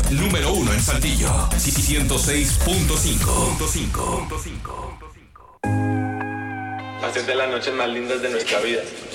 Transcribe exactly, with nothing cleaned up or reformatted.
número uno en Saltillo, ciento seis punto cinco. Hacer de las noches más lindas de nuestra vida.